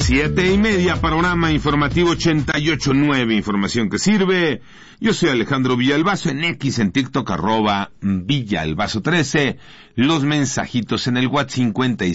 7:30, panorama informativo 88.9, información que sirve. Yo soy Alejandro Villalbazo, en X, en TikTok, @Villalbazo13. Los mensajitos en el WhatsApp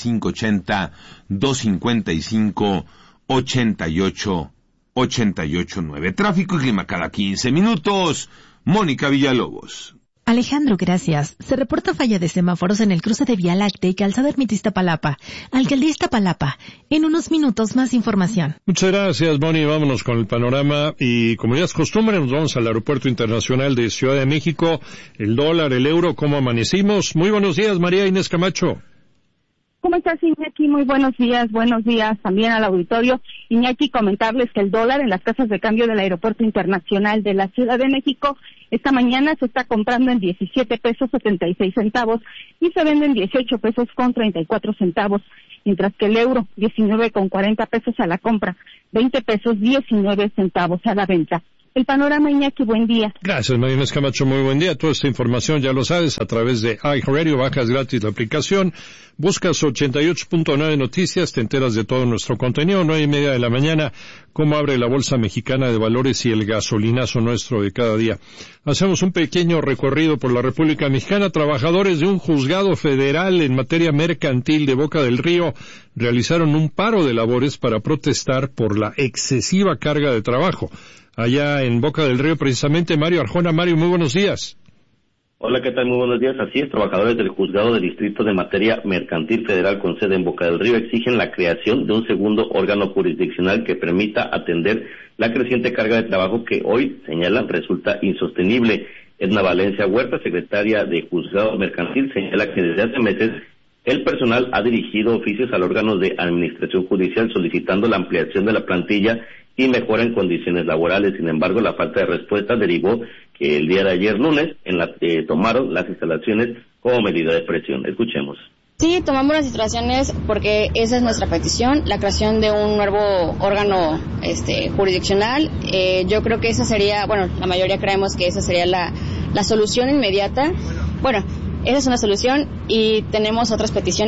5580-255-8889. Tráfico y clima cada 15 minutos. Mónica Villalobos. Alejandro, gracias. Se reporta falla de semáforos en el cruce de Vía Láctea y Calzada Ermita Iztapalapa. Alcaldía Iztapalapa. En unos minutos más información. Muchas gracias, Moni. Vámonos con el panorama. Y como ya es costumbre, nos vamos al Aeropuerto Internacional de Ciudad de México. El dólar, el euro, ¿cómo amanecimos? Muy buenos días, María Inés Camacho. ¿Cómo estás, Iñaki? Muy buenos días también al auditorio. Iñaki, comentarles que el dólar en las casas de cambio del Aeropuerto Internacional de la Ciudad de México esta mañana se está comprando en 17 pesos 76 centavos y se vende en 18 pesos con 34 centavos, mientras que el euro 19 con 40 pesos a la compra, 20 pesos 19 centavos a la venta. El panorama, Iñaki, buen día. Gracias, María Inés Camacho, muy buen día. Toda esta información ya lo sabes a través de iHeartRadio, bajas gratis la aplicación, buscas 88.9 Noticias, te enteras de todo nuestro contenido. 9:30 de la mañana, cómo abre la Bolsa Mexicana de Valores y el gasolinazo nuestro de cada día. Hacemos un pequeño recorrido por la República Mexicana. Trabajadores de un juzgado federal en materia mercantil de Boca del Río realizaron un paro de labores para protestar por la excesiva carga de trabajo. Allá en Boca del Río, precisamente, Mario Arjona. Mario, muy buenos días. Hola, ¿qué tal? Muy buenos días. Así es, trabajadores del Juzgado de Distrito de Materia Mercantil Federal con sede en Boca del Río exigen la creación de un segundo órgano jurisdiccional que permita atender la creciente carga de trabajo que hoy, señalan, resulta insostenible. Edna Valencia Huerta, secretaria de Juzgado Mercantil, señala que desde hace meses el personal ha dirigido oficios al órgano de administración judicial solicitando la ampliación de la plantilla y mejora en condiciones laborales. Sin embargo, la falta de respuesta derivó que el día de ayer lunes tomaron las instalaciones como medida de presión. Escuchemos. Sí, tomamos las instalaciones porque esa es nuestra petición, la creación de un nuevo órgano jurisdiccional. Yo creo que esa sería, la mayoría creemos que esa sería la solución inmediata. Esa es una solución y tenemos otras peticiones.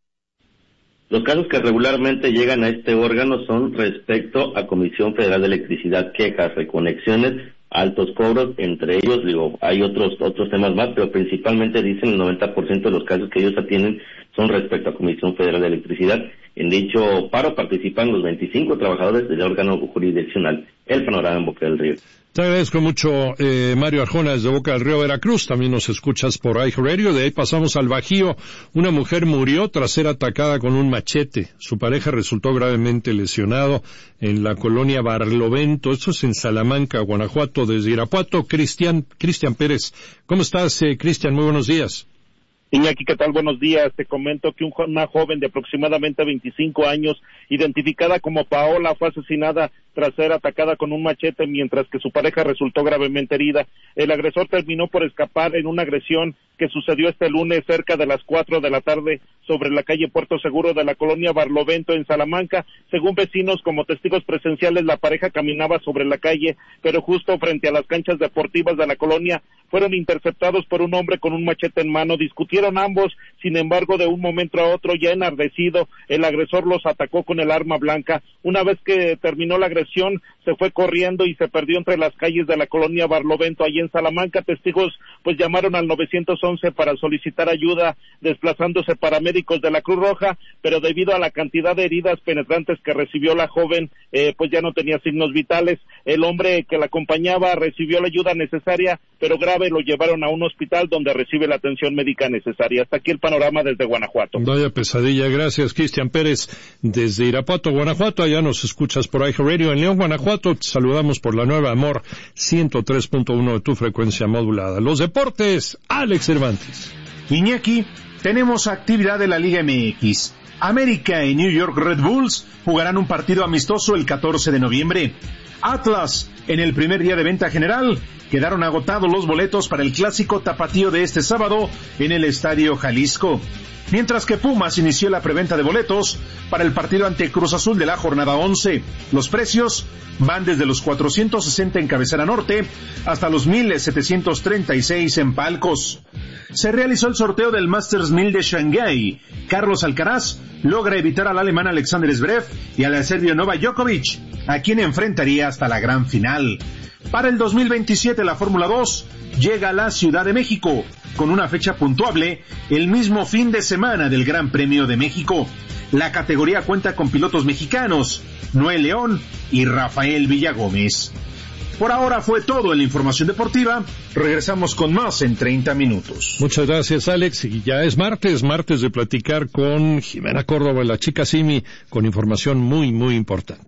Los casos que regularmente llegan a este órgano son respecto a Comisión Federal de Electricidad, quejas, reconexiones, altos cobros, entre ellos, hay otros temas más, pero principalmente dicen el 90% de los casos que ellos atienden son respecto a Comisión Federal de Electricidad. En dicho paro participan los 25 trabajadores del órgano jurisdiccional. El panorama en Boca del Río. Te agradezco mucho, Mario Arjona, desde Boca del Río, Veracruz. También nos escuchas por iHeartRadio. De ahí pasamos al Bajío. Una mujer murió tras ser atacada con un machete. Su pareja resultó gravemente lesionado en la colonia Barlovento. Esto es en Salamanca, Guanajuato. Desde Irapuato, Cristian Pérez. ¿Cómo estás, Cristian? Muy buenos días. Iñaki, ¿qué tal? Buenos días. Te comento que una joven de aproximadamente 25 años, identificada como Paola, fue asesinada tras ser atacada con un machete, mientras que su pareja resultó gravemente herida. El agresor terminó por escapar en una agresión que sucedió este lunes cerca de las 4 de la tarde sobre la calle Puerto Seguro de la colonia Barlovento en Salamanca. Según vecinos como testigos presenciales, la pareja caminaba sobre la calle, pero justo frente a las canchas deportivas de la colonia fueron interceptados por un hombre con un machete en mano. Discutieron ambos, sin embargo, de un momento a otro, ya enardecido, el agresor los atacó con el arma blanca. Una vez que terminó la agresión, se fue corriendo y se perdió entre las calles de la colonia Barlovento, allí en Salamanca. Testigos pues llamaron al 911 para solicitar ayuda, desplazándose paramédicos de la Cruz Roja, pero debido a la cantidad de heridas penetrantes que recibió la joven, pues ya no tenía signos vitales. El hombre que la acompañaba recibió la ayuda necesaria, pero grave, lo llevaron a un hospital donde recibe la atención médica necesaria. Hasta aquí el panorama desde Guanajuato. Vaya pesadilla. Gracias, Cristian Pérez, desde Irapuato, Guanajuato. Allá nos escuchas por iHeartRadio. En León, Guanajuato, te saludamos por la nueva Amor 103.1 de tu frecuencia modulada. Los deportes, Alex Cervantes. Iñaki, tenemos actividad de la Liga MX. América y New York Red Bulls jugarán un partido amistoso el 14 de noviembre. Atlas, en el primer día de venta general, quedaron agotados los boletos para el clásico tapatío de este sábado en el Estadio Jalisco. mientras que Pumas inició la preventa de boletos para el partido ante Cruz Azul de la jornada 11. Los precios van desde los 460 en Cabecera Norte hasta los 1,736 en palcos. Se realizó el sorteo del Masters 1000 de Shanghái. Carlos Alcaraz logra evitar al alemán Alexander Zverev y al serbio Novak Djokovic, a quien enfrentaría hasta la gran final. Para el 2027 la Fórmula 2 llega a la Ciudad de México, con una fecha puntuable el mismo fin de semana del Gran Premio de México. La categoría cuenta con pilotos mexicanos, Noé León y Rafael Villagómez. Por ahora fue todo en la información deportiva. Regresamos con más en 30 minutos. Muchas gracias, Alex. Y ya es martes de platicar con Jimena Córdoba, la chica Simi, con información muy, muy importante.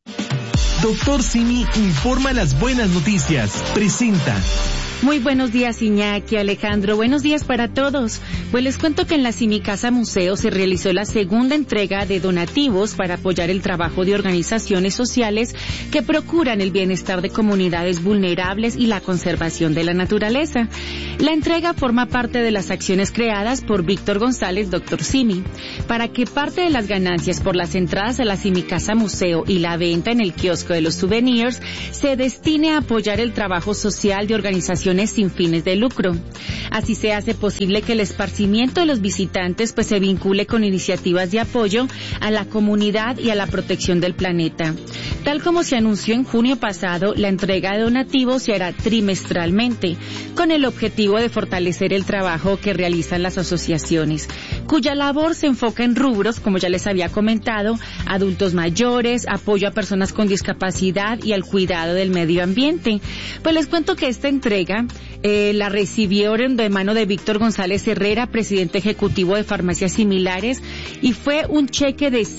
Doctor Simi informa las buenas noticias. Presenta. Muy buenos días, Iñaki, Alejandro. Buenos días para todos. Pues les cuento que en la Simi Casa Museo se realizó la segunda entrega de donativos para apoyar el trabajo de organizaciones sociales que procuran el bienestar de comunidades vulnerables y la conservación de la naturaleza. La entrega forma parte de las acciones creadas por Víctor González, Dr. Simi, para que parte de las ganancias por las entradas a la Simi Casa Museo y la venta en el kiosco de los souvenirs se destine a apoyar el trabajo social de organizaciones sin fines de lucro. Así se hace posible que el esparcimiento de los visitantes se vincule con iniciativas de apoyo a la comunidad y a la protección del planeta. Tal como se anunció en junio pasado, la entrega de donativos se hará trimestralmente, con el objetivo de fortalecer el trabajo que realizan las asociaciones, cuya labor se enfoca en rubros, como ya les había comentado, adultos mayores, apoyo a personas con discapacidad y al cuidado del medio ambiente. Pues les cuento que esta entrega la recibieron de mano de Víctor González Herrera, presidente ejecutivo de Farmacias Similares, y fue un cheque de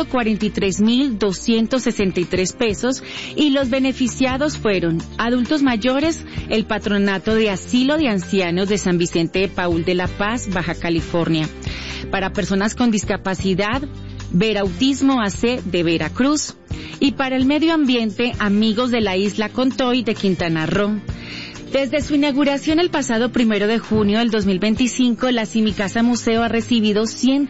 143,263 pesos, y los beneficiados fueron adultos mayores, el Patronato de Asilo de Ancianos de San Vicente de Paúl de La Paz, Baja California. Para personas con discapacidad, Verautismo AC de Veracruz, y para el medio ambiente, Amigos de la Isla Contoy de Quintana Roo. Desde su inauguración el pasado 1 de junio del 2025, la Simi Casa Museo ha recibido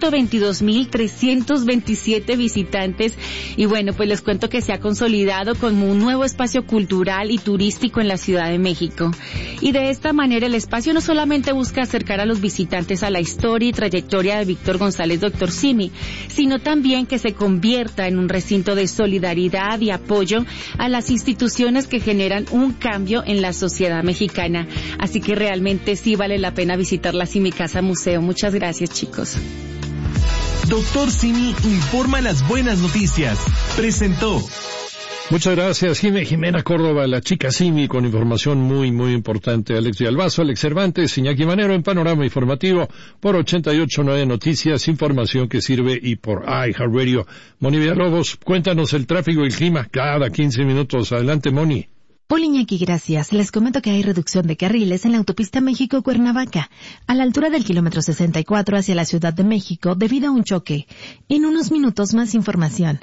122,327 visitantes y bueno, pues les cuento que se ha consolidado como un nuevo espacio cultural y turístico en la Ciudad de México. Y de esta manera el espacio no solamente busca acercar a los visitantes a la historia y trayectoria de Víctor González, Dr. Simi, sino también que se convierta en un recinto de solidaridad y apoyo a las instituciones que generan un cambio en la sociedad mexicana. Así que realmente sí vale la pena visitar la Simi Casa Museo. Muchas gracias, chicos. Doctor Simi informa las buenas noticias. Presentó. Muchas gracias, Jimena Córdoba, la chica Simi, con información muy, muy importante. Alex Villalbazo, Alex Cervantes, Iñaki Manero en Panorama Informativo por 88.9 Noticias, información que sirve, y por iHeartRadio. Moni Villalobos, cuéntanos el tráfico y el clima cada 15 minutos. Adelante, Moni. Hola, Iñaki, gracias. Les comento que hay reducción de carriles en la autopista México-Cuernavaca, a la altura del kilómetro 64 hacia la Ciudad de México, debido a un choque. En unos minutos más información.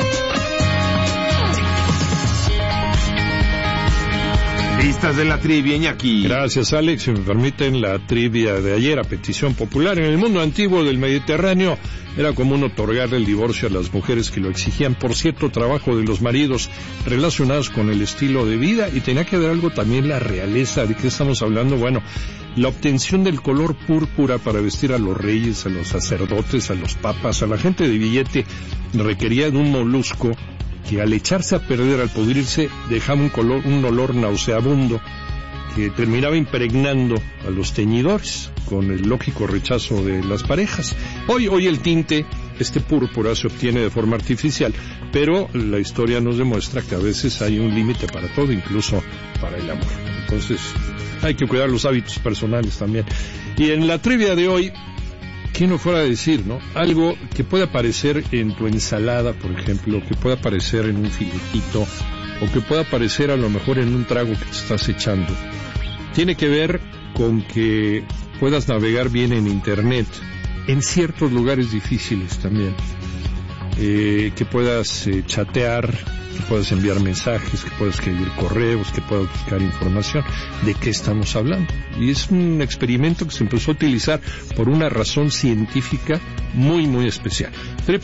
Listas de la trivia, Iñaki. Gracias, Alex. Si me permiten, la trivia de ayer, a petición popular. En el mundo antiguo del Mediterráneo era común otorgar el divorcio a las mujeres que lo exigían por cierto trabajo de los maridos relacionados con el estilo de vida, y tenía que ver algo también la realeza. ¿De qué estamos hablando? Bueno, la obtención del color púrpura para vestir a los reyes, a los sacerdotes, a los papas, a la gente de billete, requería de un molusco que al echarse a perder, al pudrirse, dejaba un olor nauseabundo que terminaba impregnando a los teñidores, con el lógico rechazo de las parejas. Hoy el tinte, púrpura, se obtiene de forma artificial, pero la historia nos demuestra que a veces hay un límite para todo, incluso para el amor. Entonces, hay que cuidar los hábitos personales también. Y en la trivia de hoy, ¿quién no fuera a decir, no? Algo que puede aparecer en tu ensalada, por ejemplo, que puede aparecer en un filetito, o que puede aparecer a lo mejor en un trago que te estás echando. Tiene que ver con que puedas navegar bien en Internet, en ciertos lugares difíciles también. que puedas chatear, que puedas enviar mensajes, que puedas escribir correos, que puedas buscar información de qué estamos hablando. Y es un experimento que se empezó a utilizar por una razón científica muy, muy especial.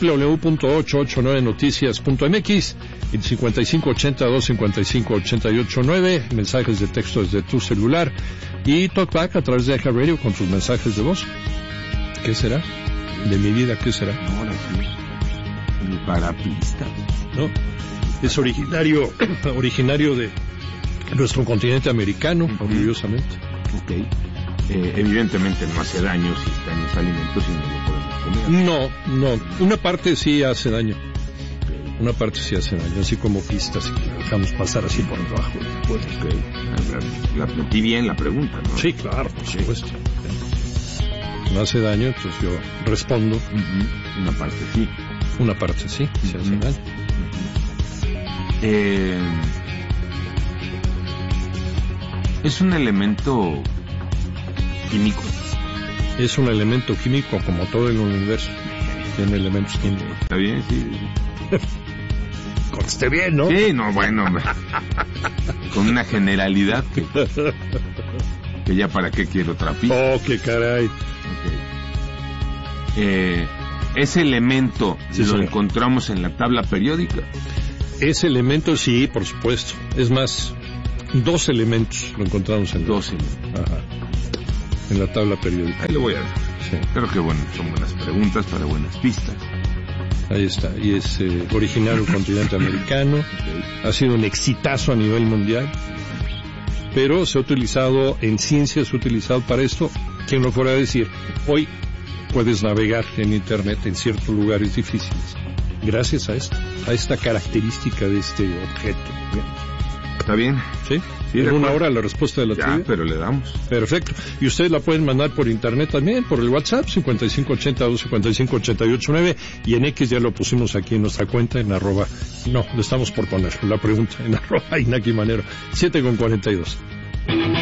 www.889noticias.mx y 5582-5588-9, mensajes de texto desde tu celular, y TalkBack a través de iHeart Radio con tus mensajes de voz. ¿Qué será? De mi vida, ¿qué será? Ahora sí. El parapista. ¿No? Es originario de nuestro continente americano, orgullosamente. Ok. Evidentemente no hace daño si está en los alimentos y no lo podemos comer. No. Una parte sí hace daño. Una parte sí hace daño, así como pistas que dejamos pasar así por debajo. Pues, okay. La metí bien la pregunta, ¿no? Sí, claro, por supuesto. No hace daño, entonces yo respondo. Una parte sí. Una parte sí, sí hace daño. ¿Es un elemento químico? Es un elemento químico como todo el universo. Tiene elementos químicos. ¿Está bien? Sí. Conste bien, ¿no? Sí, no, bueno. Con una generalidad que ya para qué quiero otra pista. Oh, qué caray. Okay. ¿Ese elemento lo encontramos en la tabla periódica? Ese elemento sí, por supuesto. Es más, 2 elementos lo encontramos en 2 elementos. Ajá. En la tabla periódica. Ahí lo voy a ver. Sí. Creo que bueno, son buenas preguntas para buenas pistas. Ahí está. Y es originario del continente americano. Ha sido un exitazo a nivel mundial. Pero se ha utilizado en ciencia, se ha utilizado para esto. Quien lo fuera a decir, hoy puedes navegar en Internet en ciertos lugares difíciles. Gracias a esto, a esta característica de este objeto. ¿Está bien? Sí. En una hora la respuesta de la trivia. Pero le damos. Perfecto. Y ustedes la pueden mandar por internet también, por el WhatsApp, 5582-5588-9, y en X ya lo pusimos aquí en nuestra cuenta, en @ no, lo estamos por poner, la pregunta, en @ Inaki Manero, 7:42.